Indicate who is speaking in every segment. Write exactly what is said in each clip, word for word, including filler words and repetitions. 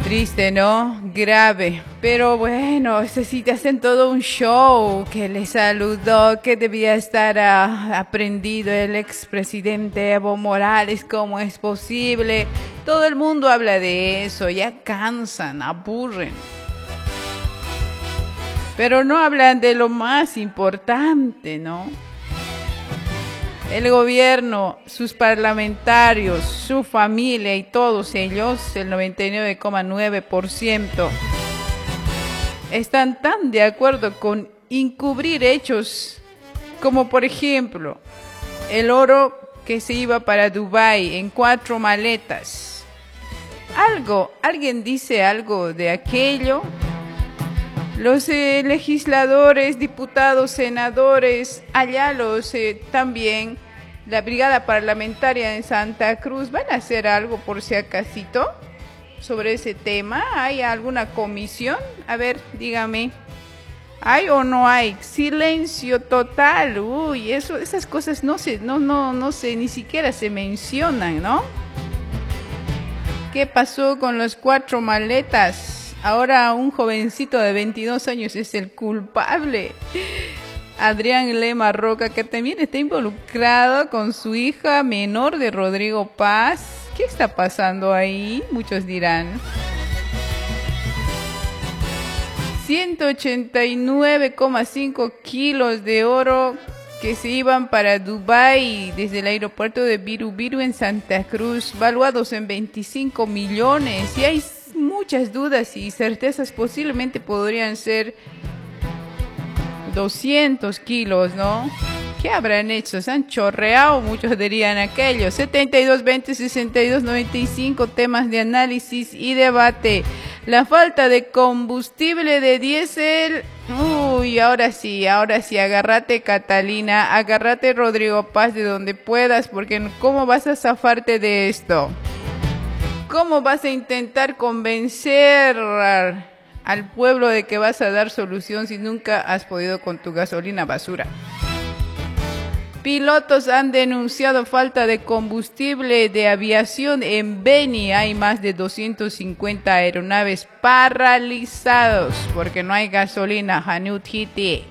Speaker 1: Triste, ¿no? Grave. Pero bueno, este sí te hacen todo un show. Que le saludó, que debía estar uh, aprendido el expresidente Evo Morales. ¿Cómo es posible? Todo el mundo habla de eso. Ya cansan, aburren. Pero no hablan de lo más importante, ¿no? El gobierno, sus parlamentarios, su familia y todos ellos, el noventa y nueve coma nueve por ciento, están tan de acuerdo con encubrir hechos como, por ejemplo, el oro que se iba para Dubái en cuatro maletas. Algo, alguien dice algo de aquello. Los eh, legisladores, diputados, senadores, allá los eh, también, la brigada parlamentaria en Santa Cruz, ¿van a hacer algo por si acasito sobre ese tema? ¿Hay alguna comisión? A ver, dígame, ¿hay o no hay? Silencio total. Uy, eso, esas cosas no se, no, no, no se, ni siquiera se mencionan, ¿no? ¿Qué pasó con los cuatro maletas? Ahora un jovencito de veintidós años es el culpable. Adrián Lema Roca, que también está involucrado con su hija menor de Rodrigo Paz. ¿Qué está pasando ahí? Muchos dirán. ciento ochenta y nueve coma cinco kilos de oro que se iban para Dubái desde el aeropuerto de Birubiru en Santa Cruz, valuados en veinticinco millones. Y hay muchas dudas y certezas, posiblemente podrían ser doscientos kilos, ¿no? ¿Qué habrán hecho? Se han chorreado, muchos dirían aquello. setenta y dos, veinte, sesenta y dos, noventa y cinco temas de análisis y debate. La falta de combustible de diésel. Uy, ahora sí, ahora sí, agárrate Catalina, agárrate Rodrigo Paz de donde puedas, porque ¿cómo vas a zafarte de esto? ¿Cómo vas a intentar convencer al pueblo de que vas a dar solución si nunca has podido con tu gasolina basura? Pilotos han denunciado falta de combustible de aviación en Beni. Hay más de doscientas cincuenta aeronaves paralizados porque no hay gasolina. Hanut Hiti.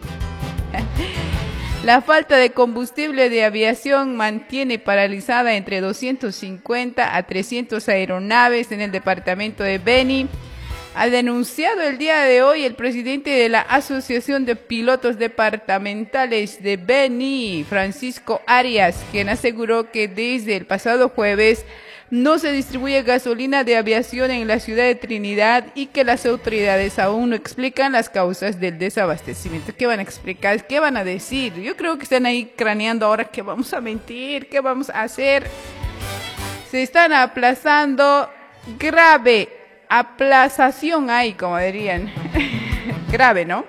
Speaker 1: La falta de combustible de aviación mantiene paralizada entre doscientas cincuenta a trescientas aeronaves en el departamento de Beni. Ha denunciado el día de hoy el presidente de la Asociación de Pilotos Departamentales de Beni, Francisco Arias, quien aseguró que desde el pasado jueves no se distribuye gasolina de aviación en la ciudad de Trinidad y que las autoridades aún no explican las causas del desabastecimiento. ¿Qué van a explicar? ¿Qué van a decir? Yo creo que están ahí craneando ahora qué vamos a mentir, qué vamos a hacer. Se están aplazando. Grave aplazación hay, como dirían. Grave, ¿no?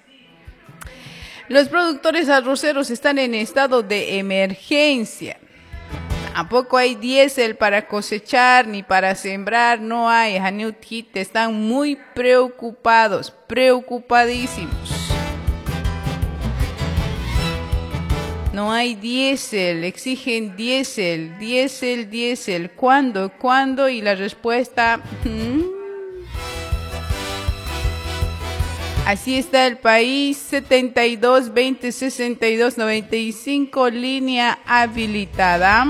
Speaker 1: Los productores arroceros están en estado de emergencia. Tampoco hay diésel para cosechar ni para sembrar, no hay. Hanut Hit están muy preocupados, preocupadísimos. No hay diésel, exigen diésel, diésel, diésel. ¿Cuándo? ¿Cuándo? Y la respuesta... ¿hmm? Así está el país. Setenta y dos, veinte, sesenta y dos, noventa y cinco, línea habilitada.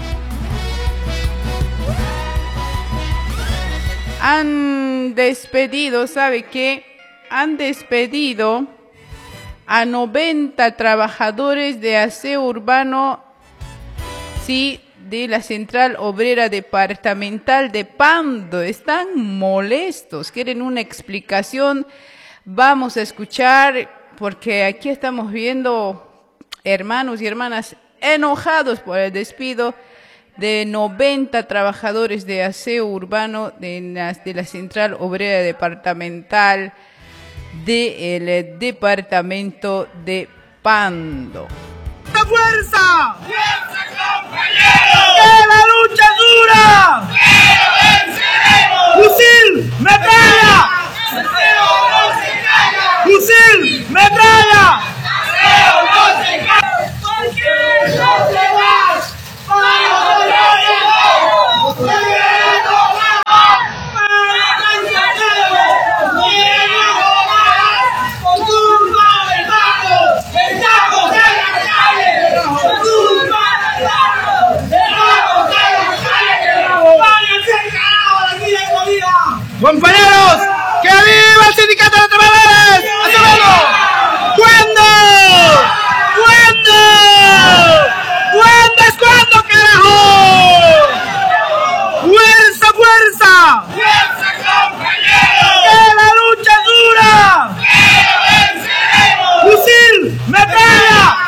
Speaker 1: Han despedido, ¿sabe qué? Han despedido a noventa trabajadores de aseo urbano, sí, de la Central Obrera Departamental de Pando. Están molestos, quieren una explicación. Vamos a escuchar, porque aquí estamos viendo hermanos y hermanas enojados por el despido de noventa trabajadores de aseo urbano de la, de la Central Obrera Departamental del departamento de Pando.
Speaker 2: ¡Fuerza! ¡Fuerza, compañeros! ¡Que la lucha es dura! ¡Que lo venceremos! ¡Fusil! ¡Metralla! ¡Aseo no se calla! ¡Fusil! ¡Metralla! ¡Aseo no se calla! ¿Por qué no te vas? ¡Para Compañeros, ¡que viva el Sindicato de Trabajadores! ¡Hacemos! ¿Cuándo? ¿Cuándo? ¿Cuándo es cuándo, carajo? ¡Fuerza, fuerza! ¡Fuerza, compañeros! ¡Que la lucha es dura! ¡Que lo venceremos! ¡Fusil, metralla!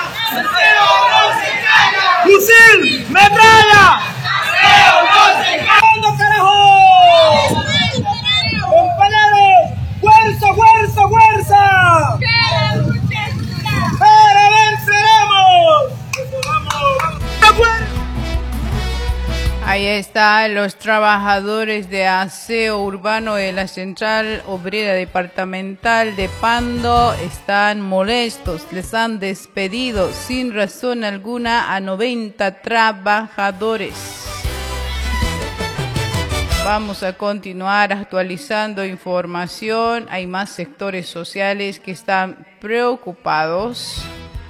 Speaker 2: ¡Fusil, metralla! ¡Cuándo, carajo! ¡Compañeros! ¡Fuerza, fuerza, fuerza! ¡Pero venceremos!
Speaker 1: Ahí están los trabajadores de aseo urbano de la Central Obrera Departamental de Pando. Están molestos, les han despedido sin razón alguna a noventa trabajadores. Vamos a continuar actualizando información. Hay más sectores sociales que están preocupados.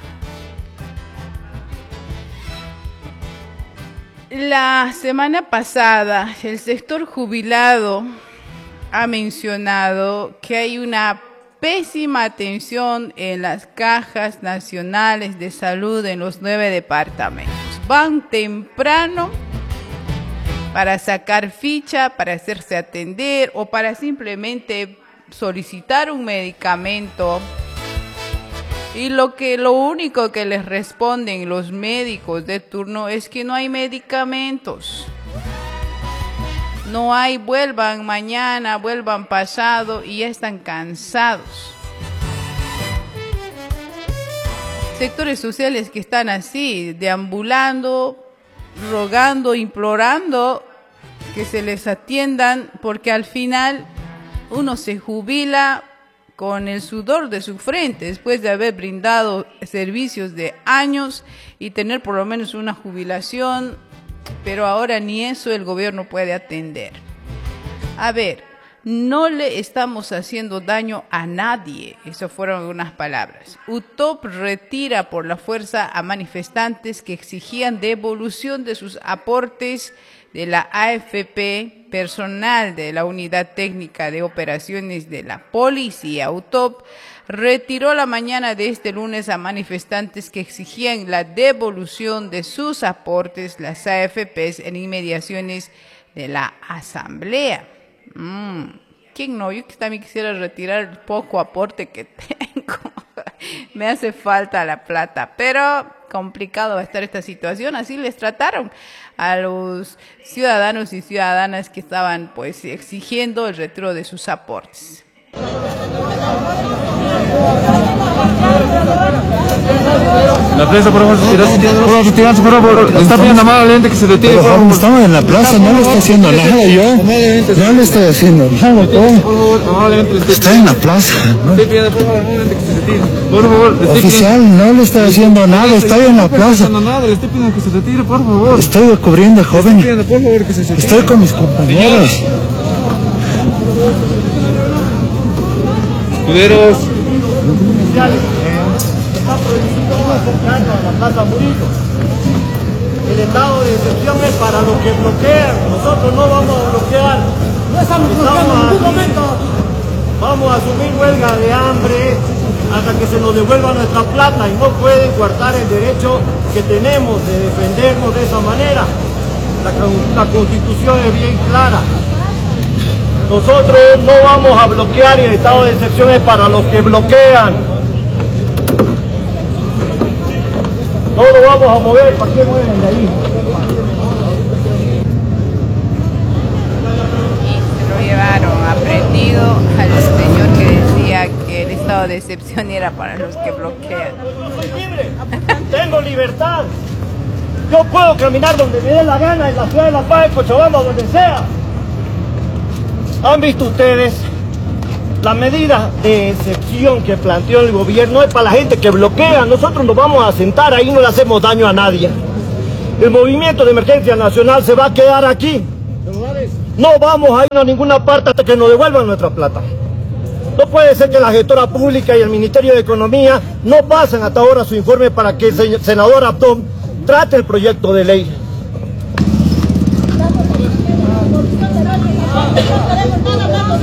Speaker 1: La semana pasada, el sector jubilado ha mencionado que hay una pésima atención en las cajas nacionales de salud en los nueve departamentos. Van temprano para sacar ficha, para hacerse atender o para simplemente solicitar un medicamento. Y lo que lo único que les responden los médicos de turno es que no hay medicamentos. No hay, vuelvan mañana, vuelvan pasado y ya están cansados. Sectores sociales que están así, deambulando, rogando, implorando que se les atiendan, porque al final uno se jubila con el sudor de su frente, después de haber brindado servicios de años y tener por lo menos una jubilación, pero ahora ni eso el gobierno puede atender. A ver, no le estamos haciendo daño a nadie, esas fueron unas palabras. U T O P retira por la fuerza a manifestantes que exigían devolución de sus aportes de la A F P. Personal de la Unidad Técnica de Operaciones de la Policía, U T O P, retiró la mañana de este lunes a manifestantes que exigían la devolución de sus aportes, las A F Pes, en inmediaciones de la Asamblea. Mm, ¿Quién no? Yo también quisiera retirar el poco aporte que tengo. Me hace falta la plata, pero complicado va a estar esta situación. Así les trataron a los ciudadanos y ciudadanas que estaban pues exigiendo el retiro de sus aportes.
Speaker 3: La prensa, por favor, retirarse, por favor. Le está pidiendo amablemente que se retire.
Speaker 4: Por favor, estamos en la plaza, no le está haciendo nada yo. No le estoy haciendo nada, todo. Está en la plaza.
Speaker 3: Estoy pidiendo, por favor, amablemente que se retire. Por favor,
Speaker 4: oficial, no le estoy haciendo nada, estoy en la plaza.
Speaker 3: No nada, le estoy pidiendo que se retire, por favor.
Speaker 4: Estoy cubriendo, joven.
Speaker 3: Estoy pidiendo, por favor, que se retire.
Speaker 4: Estoy con mis compañeros.
Speaker 3: Escuderos.
Speaker 5: Está prohibido acercarnos a la Plaza Murillo. El estado de excepción es para los que bloquean. Nosotros no vamos a bloquear. No estamos bloqueando en ningún momento. Vamos a asumir huelga de hambre hasta que se nos devuelva nuestra plata y no pueden coartar el derecho que tenemos de defendernos de esa manera. La, la Constitución es bien clara. Nosotros no vamos a bloquear y el estado de excepción es para los que bloquean. No lo vamos a mover, ¿para qué mueven de ahí?
Speaker 1: Y se lo llevaron aprendido al señor que decía que el estado de excepción era para los que bloquean.
Speaker 5: Soy libre, tengo libertad. Yo puedo caminar donde me dé la gana, en la ciudad de La Paz, en Cochabamba, donde sea. ¿Han visto ustedes? La medida de excepción que planteó el gobierno es para la gente que bloquea. Nosotros nos vamos a sentar ahí, no le hacemos daño a nadie. El movimiento de emergencia nacional se va a quedar aquí. No vamos a ir a ninguna parte hasta que nos devuelvan nuestra plata. No puede ser que la gestora pública y el Ministerio de Economía no pasen hasta ahora su informe para que el senador Abdón trate el proyecto de ley.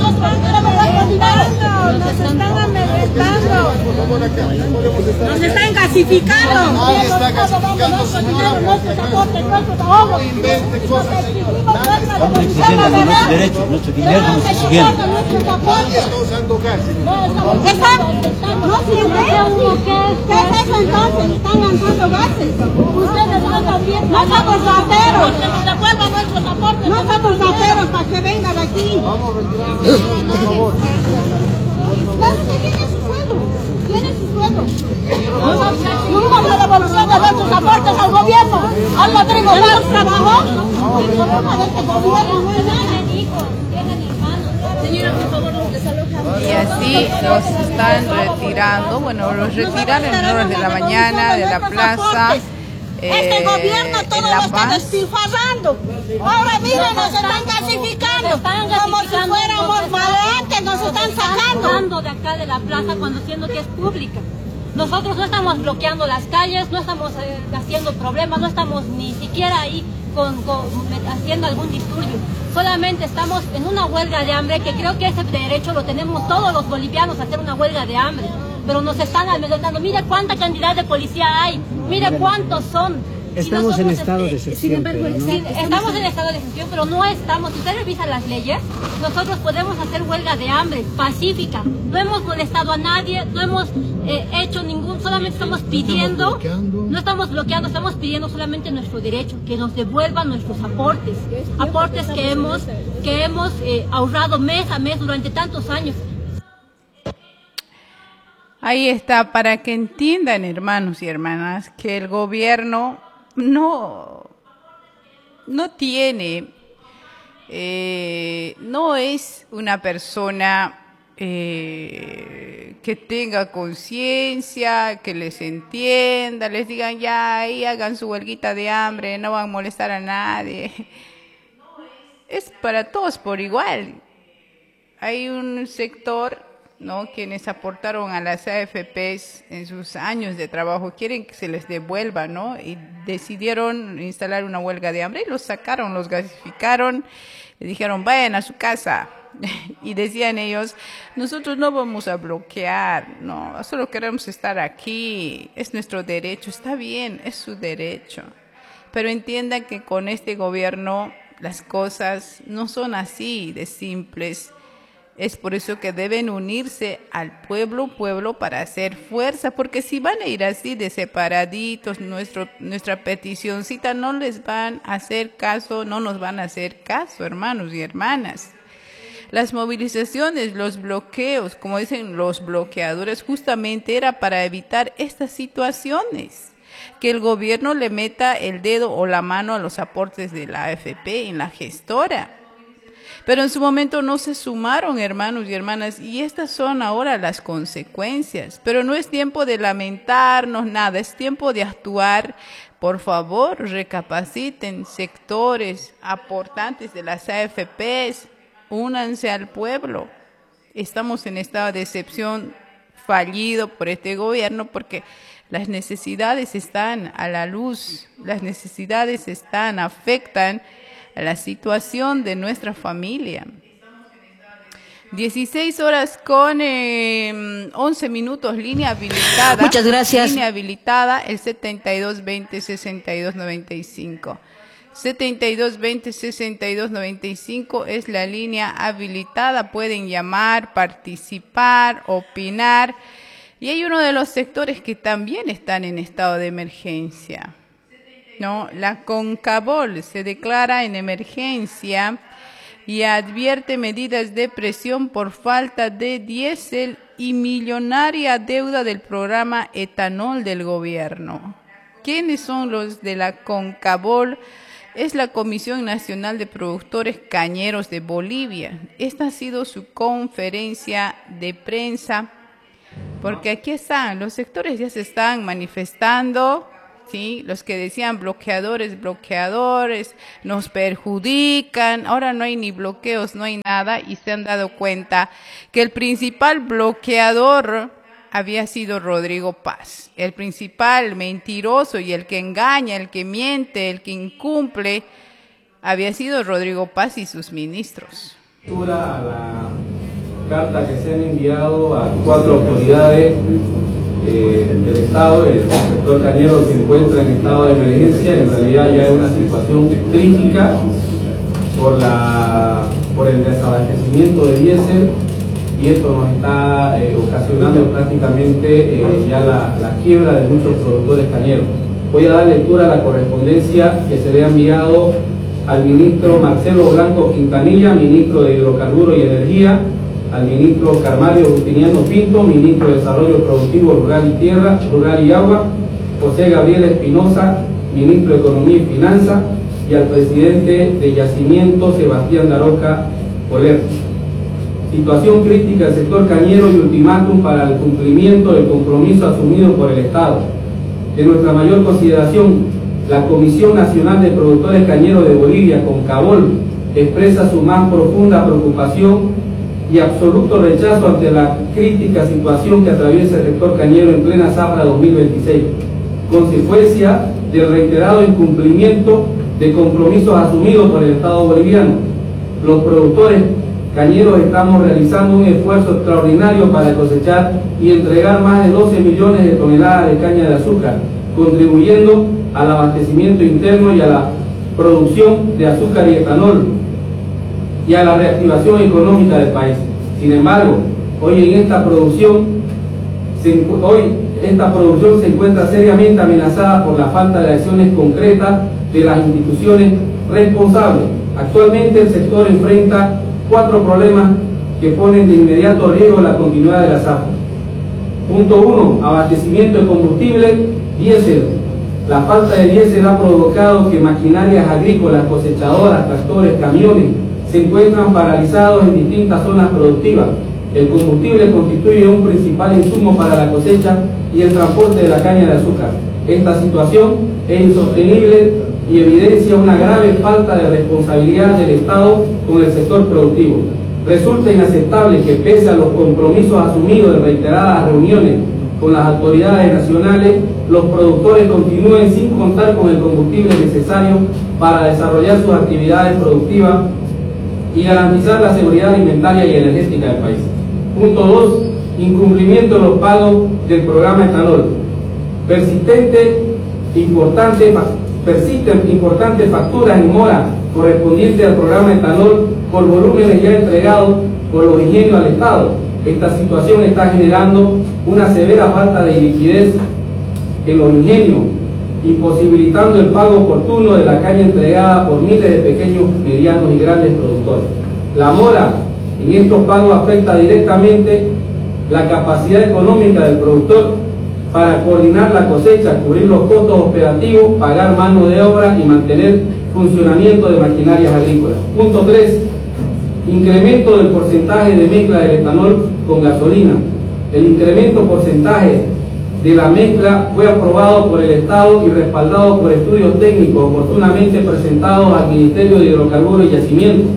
Speaker 6: Nos están amedrentando. Nos están gasificando.
Speaker 4: Nadie está gasificando, señora. No invente cosas, señora.
Speaker 7: Estamos exigiendo nuestros derechos, nuestro dinero estamos exigiendo.
Speaker 4: Nadie está usando gas, señora.
Speaker 6: No siempre. ¿Qué es eso entonces? Están lanzando gases. Ustedes no también. No somos rateros. No somos rateros para que vengan aquí.
Speaker 4: Por favor.
Speaker 6: Claro que tiene su sueldo. Tiene su sueldo. Tuvimos la devolución de nuestros aportes al gobierno. Al Rodrigo Paz trabajó. El problema de este gobierno no es nada. Señora, por favor, los desalojan.
Speaker 1: Y así los están retirando. Bueno, los retiraron en horas de la mañana de la plaza.
Speaker 6: Este
Speaker 1: eh,
Speaker 6: gobierno todo
Speaker 1: en
Speaker 6: lo
Speaker 1: La
Speaker 6: está
Speaker 1: Paz.
Speaker 6: despilfarrando. Ahora mira, nos están gasificando. Como si fuéramos maleantes, nos están sacando.
Speaker 8: De acá de la plaza cuando siendo que es pública. Nosotros no estamos bloqueando las calles, no estamos eh, haciendo problemas, no estamos ni siquiera ahí con, con, haciendo algún disturbio. Solamente estamos en una huelga de hambre, que creo que ese derecho lo tenemos todos los bolivianos a hacer una huelga de hambre. Pero nos están amedrentando. Mira cuánta cantidad de policía hay, mira cuántos son.
Speaker 7: Estamos en estado de
Speaker 8: Sin
Speaker 7: excepción.
Speaker 8: embargo,
Speaker 7: pero no-
Speaker 8: sí, estamos en estado de excepción, pero no estamos. Si usted revisa las leyes, nosotros podemos hacer huelga de hambre pacífica. No hemos molestado a nadie, no hemos eh, hecho ningún, solamente estamos pidiendo, no estamos bloqueando, estamos pidiendo solamente nuestro derecho, que nos devuelvan nuestros aportes, aportes que hemos, que hemos eh, ahorrado mes a mes durante tantos años.
Speaker 1: Ahí está, para que entiendan, hermanos y hermanas, que el gobierno no, no tiene, eh, no es una persona eh, que tenga conciencia, que les entienda, les digan ya, ahí hagan su huelguita de hambre, no van a molestar a nadie. Es para todos por igual. Hay un sector, ¿no?, quienes aportaron a las A F Pes en sus años de trabajo, quieren que se les devuelva, ¿no? Y decidieron instalar una huelga de hambre y los sacaron, los gasificaron, y dijeron, vayan a su casa. Y decían ellos, nosotros no vamos a bloquear, no, solo queremos estar aquí, es nuestro derecho, está bien, es su derecho. Pero entiendan que con este gobierno las cosas no son así de simples. Es por eso que deben unirse al pueblo, pueblo para hacer fuerza, porque si van a ir así de separaditos, nuestro, nuestra peticioncita no les van a hacer caso, no nos van a hacer caso, hermanos y hermanas. Las movilizaciones, los bloqueos, como dicen los bloqueadores, justamente era para evitar estas situaciones, que el gobierno le meta el dedo o la mano a los aportes de la A F Pe en la gestora. Pero en su momento no se sumaron, hermanos y hermanas, y estas son ahora las consecuencias. Pero no es tiempo de lamentarnos nada, es tiempo de actuar. Por favor, recapaciten, sectores aportantes de las A F Pes, únanse al pueblo. Estamos en estado de excepción fallido por este gobierno porque las necesidades están a la luz, las necesidades están, afectan a la situación de nuestra familia. dieciséis horas con eh, once minutos, línea habilitada.
Speaker 7: Muchas gracias.
Speaker 1: Línea habilitada, el setenta y dos veinte sesenta y dos noventa y cinco. setenta y dos veinte sesenta y dos noventa y cinco es la línea habilitada. Pueden llamar, participar, opinar. Y hay uno de los sectores que también están en estado de emergencia, ¿no? La CONCABOL se declara en emergencia y advierte medidas de presión por falta de diésel y millonaria deuda del programa etanol del gobierno. ¿Quiénes son los de la CONCABOL? Es la Comisión Nacional de Productores Cañeros de Bolivia. Esta ha sido su conferencia de prensa, porque aquí están, los sectores ya se están manifestando, ¿sí? Los que decían bloqueadores, bloqueadores, nos perjudican, ahora no hay ni bloqueos, no hay nada, y se han dado cuenta que el principal bloqueador había sido Rodrigo Paz, el principal mentiroso y el que engaña, el que miente, el que incumple, había sido Rodrigo Paz y sus ministros.
Speaker 9: A la carta que se han enviado a cuatro autoridades eh, del Estado. El sector cañero se encuentra en estado de emergencia, en realidad ya es una situación crítica por, la, por el desabastecimiento de diésel, y esto nos está eh, ocasionando prácticamente eh, ya la, la quiebra de muchos productores cañeros. Voy a dar lectura a la correspondencia que se le ha enviado al ministro Marcelo Blanco Quintanilla, ministro de Hidrocarburos y Energía, al ministro Carmario Justiniano Pinto, ministro de Desarrollo Productivo Rural y Tierra, Rural y Agua, José Gabriel Espinosa, ministro de Economía y Finanzas, y al presidente de Yacimiento, Sebastián Daroca Oler. Situación crítica del sector cañero y ultimátum para el cumplimiento del compromiso asumido por el Estado. De nuestra mayor consideración, la Comisión Nacional de Productores Cañeros de Bolivia, CONCABOL, expresa su más profunda preocupación y absoluto rechazo ante la crítica situación que atraviesa el sector cañero en plena zafra dos mil veintiséis, consecuencia del reiterado incumplimiento de compromisos asumidos por el Estado boliviano. Los productores cañeros estamos realizando un esfuerzo extraordinario para cosechar y entregar más de doce millones de toneladas de caña de azúcar, contribuyendo al abastecimiento interno y a la producción de azúcar y etanol y a la reactivación económica del país. Sin embargo, hoy en esta producción se, hoy esta producción se encuentra seriamente amenazada por la falta de acciones concretas de las instituciones responsables. Actualmente el sector enfrenta cuatro problemas que ponen de inmediato riesgo la continuidad de la zafra. Punto uno, abastecimiento de combustible diésel. La falta de diésel ha provocado que maquinarias agrícolas, cosechadoras, tractores, camiones se encuentran paralizados en distintas zonas productivas. El combustible constituye un principal insumo para la cosecha y el transporte de la caña de azúcar. Esta situación es insostenible y evidencia una grave falta de responsabilidad del Estado con el sector productivo. Resulta inaceptable que pese a los compromisos asumidos en reiteradas reuniones con las autoridades nacionales, los productores continúen sin contar con el combustible necesario para desarrollar sus actividades productivas y garantizar la seguridad alimentaria y energética del país. Punto dos. Incumplimiento de los pagos del programa etanol. Persistente, importante, persisten importantes facturas en mora correspondientes al programa etanol por volúmenes ya entregados por los ingenios al Estado. Esta situación está generando una severa falta de liquidez en los ingenios, imposibilitando el pago oportuno de la caña entregada por miles de pequeños, medianos y grandes productores. La mora en estos pagos afecta directamente la capacidad económica del productor para coordinar la cosecha, cubrir los costos operativos, pagar mano de obra y mantener funcionamiento de maquinarias agrícolas. Punto tres. Incremento del porcentaje de mezcla del etanol con gasolina. El incremento porcentaje de la mezcla fue aprobado por el Estado y respaldado por estudios técnicos oportunamente presentados al Ministerio de Hidrocarburos y Yacimiento.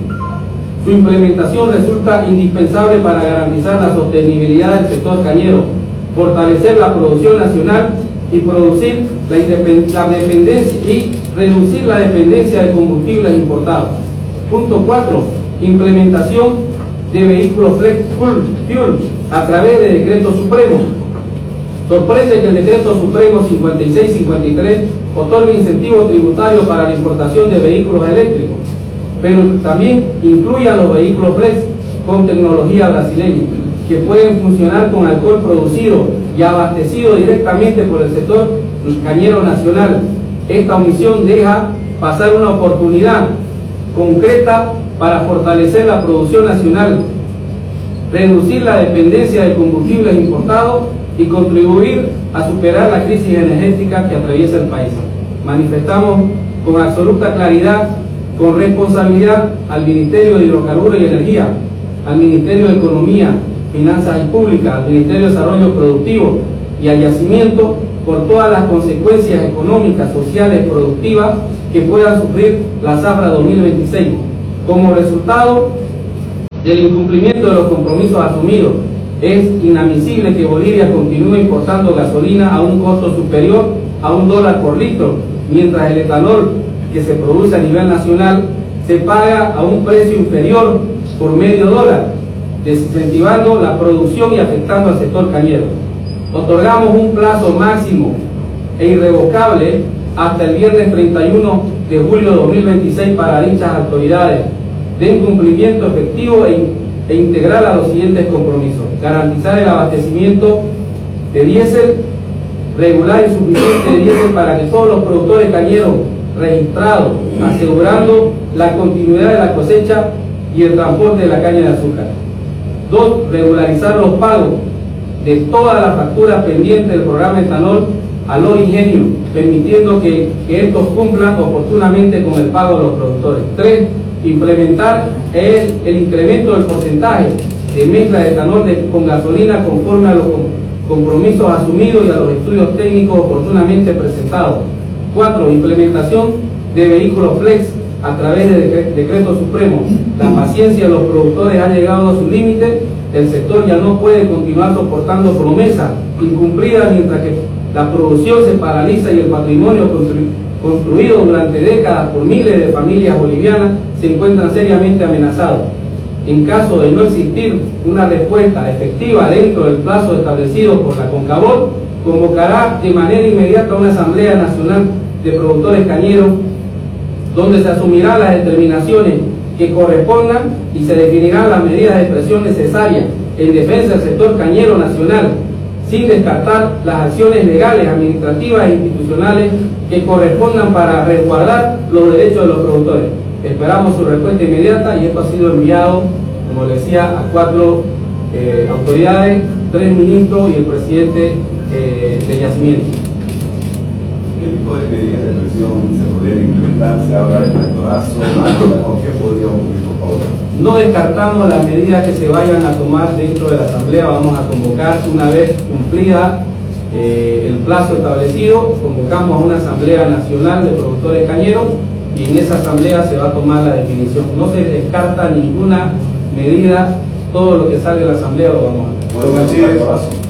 Speaker 9: Su implementación resulta indispensable para garantizar la sostenibilidad del sector cañero, fortalecer la producción nacional y producir la, la dependencia y reducir la dependencia de combustibles importados. Punto cuatro. Implementación de vehículos flex fuel a través de decretos supremos. Sorprende que el decreto supremo cincuenta y seis cincuenta y tres otorgue incentivos tributarios para la importación de vehículos eléctricos, pero también incluye a los vehículos flex con tecnología brasileña, que pueden funcionar con alcohol producido y abastecido directamente por el sector cañero nacional. Esta omisión deja pasar una oportunidad concreta para fortalecer la producción nacional, reducir la dependencia de combustibles importados y contribuir a superar la crisis energética que atraviesa el país. Manifestamos con absoluta claridad, con responsabilidad al Ministerio de Hidrocarburos y Energía, al Ministerio de Economía, Finanzas y Públicas, al Ministerio de Desarrollo Productivo y al Yacimiento por todas las consecuencias económicas, sociales, productivas que puedan sufrir la zafra dos mil veintiséis. Como resultado del incumplimiento de los compromisos asumidos, es inadmisible que Bolivia continúe importando gasolina a un costo superior a un dólar por litro, mientras el etanol que se produce a nivel nacional se paga a un precio inferior por medio dólar, desincentivando la producción y afectando al sector cañero. Otorgamos un plazo máximo e irrevocable hasta el viernes treinta y uno de julio de dos mil veintiséis para dichas autoridades, den cumplimiento efectivo e, e integral a los siguientes compromisos: garantizar el abastecimiento de diésel regular y suficiente de diésel para que todos los productores cañeros registrados, asegurando la continuidad de la cosecha y el transporte de la caña de azúcar. Dos, regularizar los pagos de todas las facturas pendientes del programa etanol a los ingenios, permitiendo que, que estos cumplan oportunamente con el pago de los productores. Tres, implementar el, el incremento del porcentaje de mezcla de etanol de, con gasolina conforme a los compromisos asumidos y a los estudios técnicos oportunamente presentados. Cuatro, implementación de vehículos flex a través de decre decreto supremo. La paciencia de los productores ha llegado a su límite. El sector ya no puede continuar soportando promesas incumplidas mientras que la producción se paraliza y el patrimonio constru construido durante décadas por miles de familias bolivianas se encuentran seriamente amenazados. En caso de no existir una respuesta efectiva dentro del plazo establecido por la CONCABOL, convocará de manera inmediata una Asamblea Nacional de Productores Cañeros, donde se asumirán las determinaciones que correspondan y se definirán las medidas de presión necesarias en defensa del sector cañero nacional, sin descartar las acciones legales, administrativas e institucionales que correspondan para resguardar los derechos de los productores. Esperamos su respuesta inmediata y esto ha sido enviado, como les decía, a cuatro eh, autoridades, tres ministros y el presidente eh, de Yacimiento.
Speaker 10: ¿Qué tipo de medidas de presión se podrían implementar? ¿Se habla de tractorazo? ¿O qué podría ocurrir, por favor?
Speaker 9: No descartamos las medidas que se vayan a tomar dentro de la Asamblea. Vamos a convocar, una vez cumplida eh, el plazo establecido, convocamos a una Asamblea Nacional de Productores Cañeros y en esa Asamblea se va a tomar la definición. No se descarta ninguna medida, todo lo que salga de la Asamblea lo vamos a hacer.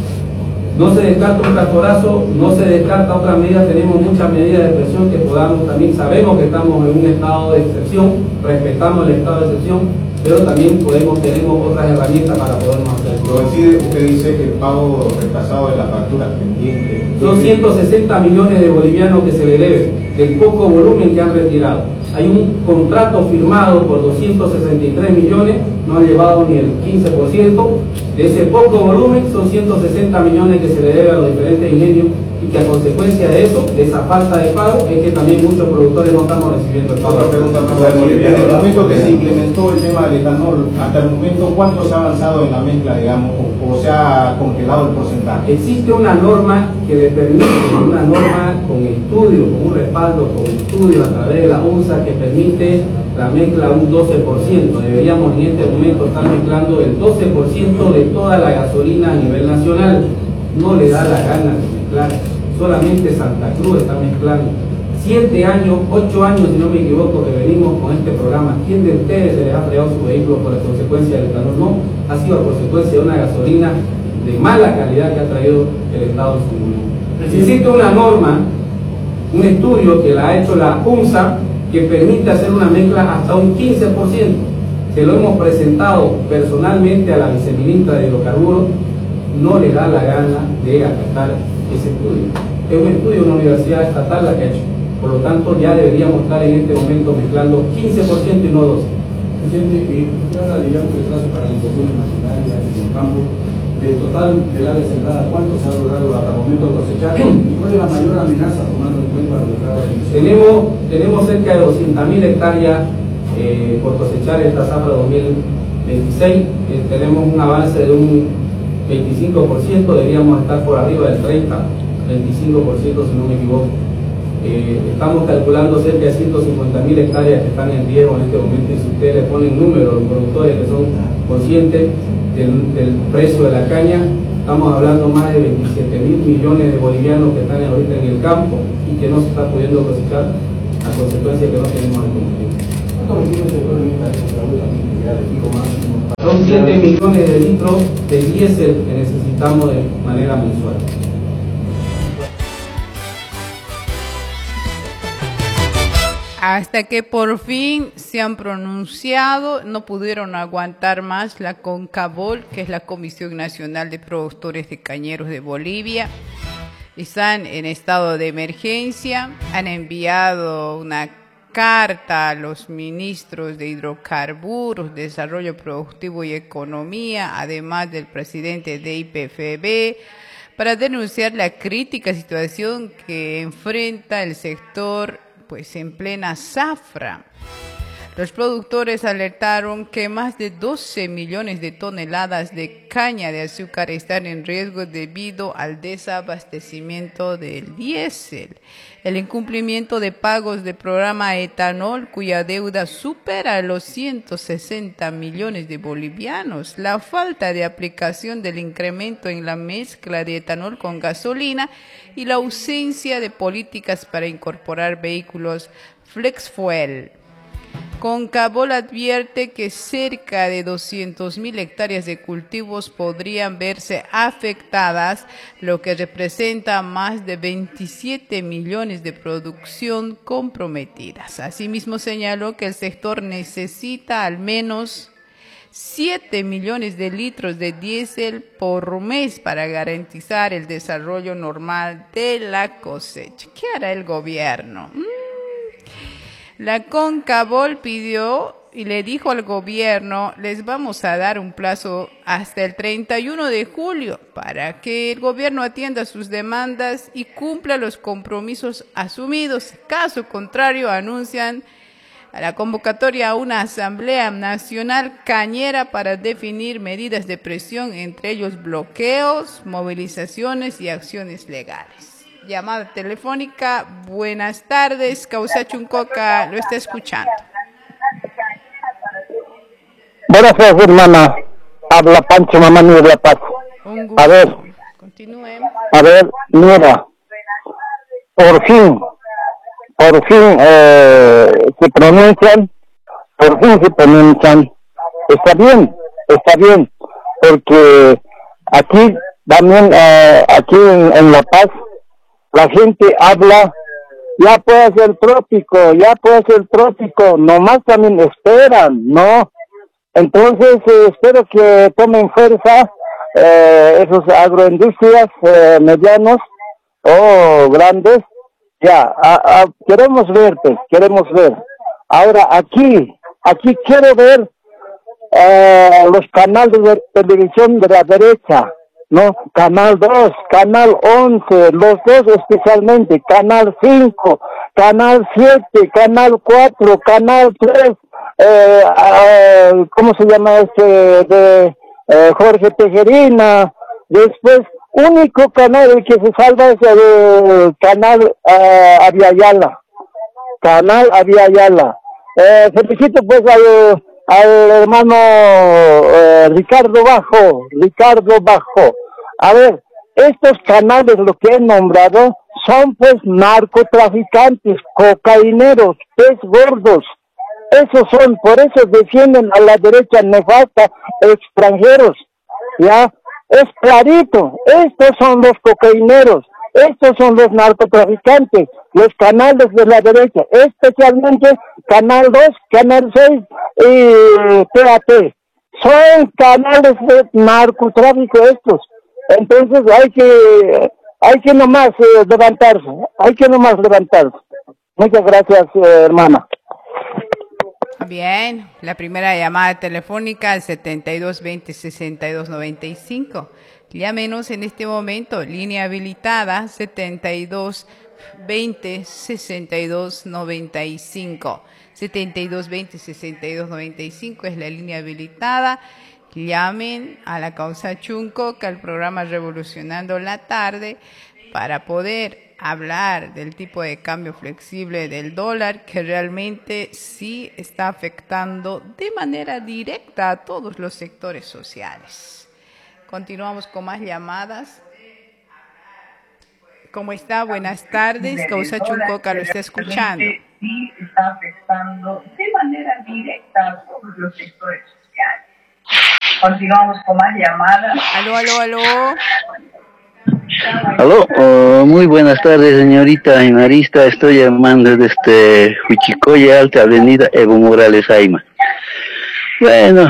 Speaker 9: No se descarta un tractorazo, no se descarta otra medida, tenemos muchas medidas de presión que podamos también, sabemos que estamos en un estado de excepción, respetamos el estado de excepción, pero también podemos, tenemos otras herramientas para podernos hacer.
Speaker 10: Coincide, usted dice que el pago retrasado de las facturas pendientes.
Speaker 9: Son ciento sesenta millones de bolivianos que se le deben, del poco volumen que han retirado. Hay un contrato firmado por doscientos sesenta y tres millones, no han llevado ni el quince por ciento. De ese poco volumen son ciento sesenta millones que se le debe a los diferentes ingenios y que a consecuencia de eso, de esa falta de pago, es que también muchos productores no estamos recibiendo el pago.
Speaker 10: Otra pregunta, desde el momento que se implementó el tema del etanol, hasta el momento, ¿cuánto se ha avanzado en la mezcla, digamos, o, o se ha congelado el porcentaje?
Speaker 9: Existe una norma que le permite, una norma con estudio, con un respaldo, con estudio a través de la UNSA que permite la mezcla un doce por ciento. Deberíamos en este momento estar mezclando el doce por ciento de toda la gasolina a nivel nacional. No le da la gana de mezclar, solamente Santa Cruz está mezclando. Siete años, ocho años si no me equivoco que venimos con este programa. ¿Quién de ustedes se les ha fregado su vehículo por la consecuencia del etanol? No, ha sido a consecuencia de una gasolina de mala calidad que ha traído el Estado en su momento. Existe una norma, un estudio que la ha hecho la UNSA que permite hacer una mezcla hasta un quince por ciento. Se lo hemos presentado personalmente a la viceministra de Hidrocarburos, no le da la gana de acatar ese estudio. Es un estudio de una universidad estatal la que ha hecho. Por lo tanto, ya deberíamos estar en este momento mezclando quince por ciento y no doce por ciento.
Speaker 11: Presidente, ¿qué hora digamos el plazo para la inspección nacional y en el campo? Del total del área centrada, ¿cuánto se ha logrado hasta el momento cosechar? ¿Y cuál es la mayor amenaza tomando en cuenta la entrada de emisión?
Speaker 9: Tenemos, tenemos cerca de doscientas mil hectáreas eh, por cosechar esta zafra dos mil veintiséis. Eh, tenemos un avance de un veinticinco por ciento, deberíamos estar por arriba del treinta, veinticinco por ciento si no me equivoco. Eh, estamos calculando cerca de ciento cincuenta mil hectáreas que están en riesgo en este momento, y si ustedes le ponen números, los productores que son conscientes del, del precio de la caña, estamos hablando más de veintisiete mil millones de bolivianos que están ahorita en el campo y que no se está pudiendo cosechar a consecuencia que no tenemos el combustible.
Speaker 11: ¿Cuántos millones de dólares está de pico máximo?
Speaker 9: Son siete millones de litros de diésel que necesitamos de manera mensual.
Speaker 1: Hasta que por fin se han pronunciado, no pudieron aguantar más la CONCABOL, que es la Comisión Nacional de Productores de Cañeros de Bolivia. Están en estado de emergencia, han enviado una carta a los ministros de Hidrocarburos, Desarrollo Productivo y Economía, además del presidente de I P F B, para denunciar la crítica situación que enfrenta el sector pues en plena zafra. Los productores alertaron que más de doce millones de toneladas de caña de azúcar están en riesgo debido al desabastecimiento del diésel, el incumplimiento de pagos del programa etanol, cuya deuda supera los ciento sesenta millones de bolivianos, la falta de aplicación del incremento en la mezcla de etanol con gasolina y la ausencia de políticas para incorporar vehículos flex fuel. CONCABOL advierte que cerca de doscientas mil hectáreas de cultivos podrían verse afectadas, lo que representa más de veintisiete millones de producción comprometidas. Asimismo, señaló que el sector necesita al menos siete millones de litros de diésel por mes para garantizar el desarrollo normal de la cosecha. ¿Qué hará el gobierno? ¿Mm? La CONCABOL pidió y le dijo al gobierno, les vamos a dar un plazo hasta el treinta y uno de julio para que el gobierno atienda sus demandas y cumpla los compromisos asumidos. Caso contrario, anuncian a la convocatoria a una asamblea nacional cañera para definir medidas de presión, entre ellos bloqueos, movilizaciones y acciones legales. Llamada telefónica, buenas tardes, Causa Chuncoca, lo está escuchando.
Speaker 12: Buenas tardes, hermana. Habla Pancho Mamani de La Paz. A ver,
Speaker 1: continúe.
Speaker 12: A ver, mira, por fin, por fin eh, se pronuncian, por fin se pronuncian. Está bien, está bien, porque aquí también, eh, aquí en, en La Paz, la gente habla, ya puede ser trópico, ya puede ser trópico, nomás también esperan, ¿no? Entonces, eh, espero que tomen fuerza eh, esos agroindustrias eh, medianos o grandes, ya, a, a, queremos verte, queremos ver. Ahora, aquí, aquí quiero ver eh, los canales de televisión de la derecha, ¿no? Canal dos, Canal once, los dos especialmente, Canal cinco, Canal siete, Canal cuatro, Canal tres, eh, eh, ¿cómo se llama este? De eh, Jorge Tejerina. Después, único canal que se salva es el Canal eh, Aviala, Canal Aviala. Eh, felicito pues al, al hermano eh, Ricardo Bajo, Ricardo Bajo. A ver, estos canales, lo que he nombrado, son pues narcotraficantes, cocaineros, pez gordos. Esos son, por eso defienden a la derecha nefasta, extranjeros. Ya, es clarito, estos son los cocaineros, estos son los narcotraficantes, los canales de la derecha, especialmente Canal dos, Canal seis y T A T. Son canales de narcotráfico estos. Entonces hay que, hay que nomás eh, levantarse, hay que nomás levantarse. Muchas gracias, eh, hermana.
Speaker 1: Bien, la primera llamada telefónica al setenta y dos veinte, sesenta y dos noventa y cinco. Llámenos en este momento, línea habilitada setenta y dos veinte, sesenta y dos noventa y cinco. setenta y dos veinte, sesenta y dos noventa y cinco es la línea habilitada. Llamen a la Causa Chuncoca, al programa Revolucionando la Tarde, para poder hablar del tipo de cambio flexible del dólar, que realmente sí está afectando de manera directa a todos los sectores sociales. Continuamos con más llamadas. ¿Cómo está? Buenas tardes. Causa Chuncoca lo está escuchando.
Speaker 13: Sí está afectando de manera directa a todos los sectores sociales. Continuamos con más llamadas.
Speaker 1: Aló, aló, aló.
Speaker 12: Aló, oh, muy buenas tardes, señorita Marista. Estoy llamando desde Huichicoya, Alta Avenida Evo Morales Aima. Bueno,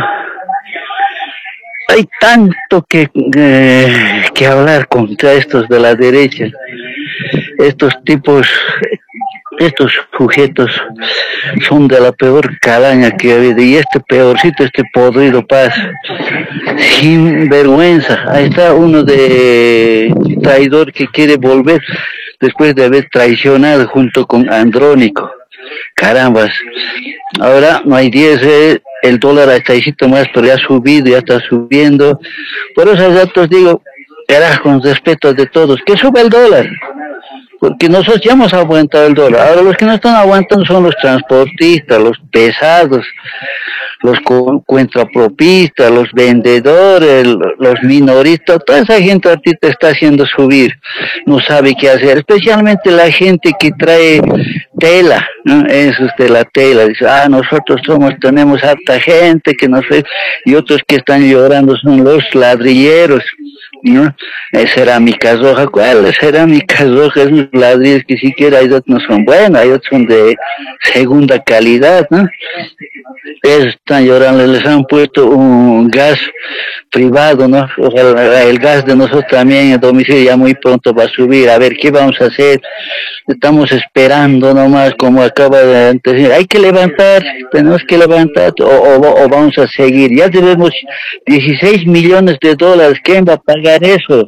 Speaker 12: hay tanto que, eh, que hablar contra estos de la derecha. Estos tipos, estos sujetos son de la peor calaña que ha habido. Y este peorcito, este podrido Paz, sin vergüenza. Ahí está uno de traidor que quiere volver después de haber traicionado junto con Andrónico. Carambas, ahora no hay diez, eh, el dólar está ahí más, pero ya ha subido, ya está subiendo. Por esos datos digo, carajo, con respeto de todos, que suba el dólar, porque nosotros ya hemos aguantado el dólar. Ahora los que no están aguantando son los transportistas, los pesados, los cuentapropistas, los vendedores, los minoristas. Toda esa gente ahorita está haciendo subir, no sabe qué hacer, especialmente la gente que trae tela, ¿no? Eso es de la tela, dice, ah, nosotros somos, tenemos harta gente que nos ve, y otros que están llorando son los ladrilleros, ¿no? Es cerámica roja. ¿Cuál es cerámica roja? Esos ladrillos que siquiera hay otros no son buenos, hay otros son de segunda calidad, ¿no? Ellos están llorando, les han puesto un gas privado, ¿no? Ojalá el gas de nosotros también en domicilio ya muy pronto va a subir. A ver, ¿qué vamos a hacer? Estamos esperando nomás, como acaba de decir, hay que levantar, tenemos que levantar, o, o, o vamos a seguir. Ya debemos dieciséis millones de dólares, ¿quién va a pagar eso?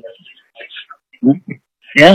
Speaker 12: ¿Ya?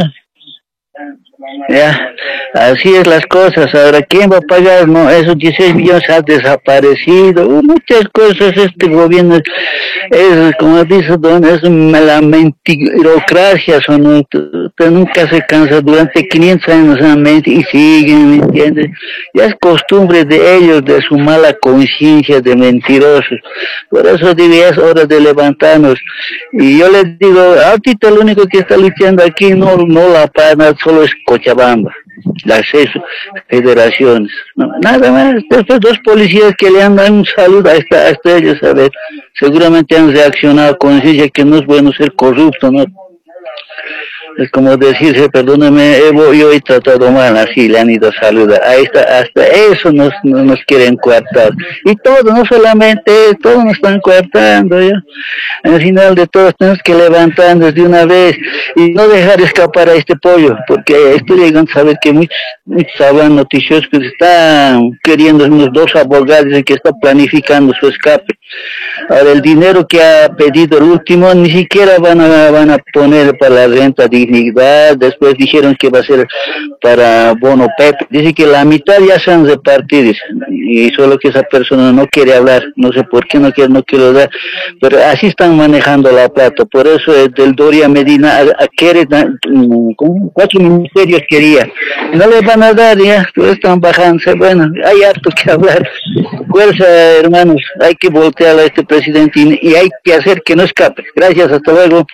Speaker 12: Ya, así es las cosas. Ahora, ¿quién va a pagar? No, esos dieciséis millones han desaparecido. Uh, muchas cosas. Este gobierno es, como dice Don, es la mentirocracia. Son, nunca se cansa. Durante quinientos años han mentido y siguen, ¿me entiendes? Ya es costumbre de ellos, de su mala conciencia de mentirosos. Por eso digo, ya es hora de levantarnos. Y yo les digo, ahorita lo único que está luchando aquí no, no la pana, solo es Cochabamba, las seis federaciones, no, nada más. Estos dos policías que le han dado un saludo hasta, hasta ellos, a ver, seguramente han reaccionado con conciencia que no es bueno ser corrupto, ¿no? Es como decirse, perdóname, Evo, yo he tratado mal, así le han ido a saludar. Ahí está, hasta eso nos, nos quieren coartar. Y todo, no solamente, todos nos están coartando, ¿ya? Al final de todo tenemos que levantarnos de una vez y no dejar escapar a este pollo, porque estoy llegando a saber que muchos, muchos hablan noticiosos que están queriendo, unos dos abogados que están planificando su escape. Ahora, el dinero que ha pedido el último ni siquiera van a, van a poner para la renta dignidad. Después dijeron que va a ser para bono P E P. Dice que la mitad ya se han repartido y solo que esa persona no quiere hablar, no sé por qué no quiere, no quiere dar, pero así están manejando la plata. Por eso el del Doria Medina a, a quiere como cuatro ministerios quería, no les van a dar, ya están bajándose. Bueno, hay harto que hablar. Fuerza, hermanos, hay que voltear a este presidente y, y hay que hacer que no escape. Gracias, hasta luego.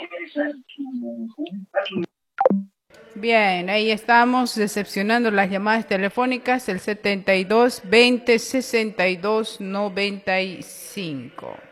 Speaker 1: Bien, ahí estamos decepcionando las llamadas telefónicas, el setenta y dos veinte sesenta y dos noventa y cinco.